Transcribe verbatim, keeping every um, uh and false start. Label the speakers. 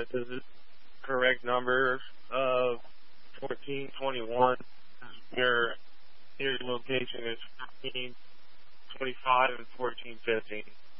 Speaker 1: address is the correct number of fourteen twenty-one. Your your location is fourteen twenty-five and fourteen fifty.